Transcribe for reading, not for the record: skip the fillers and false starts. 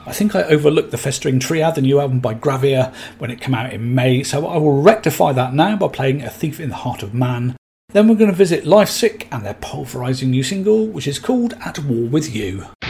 I think I overlooked the Festering Triad, the new album by Gravia, when it came out in May, so I will rectify that now by playing A Thief in the Heart of Man. Then we're going to visit Lifesick and their pulverising new single, which is called At War With You.